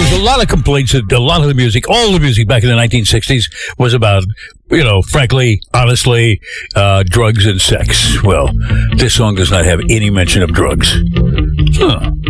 There's a lot of complaints that a lot of the music, all the music back in the 1960s was about, frankly, honestly, drugs and sex. Well, this song does not have any mention of drugs. Huh.